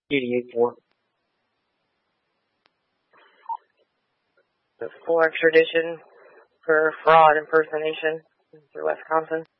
88-4. The full extradition for fraud impersonation through Wisconsin.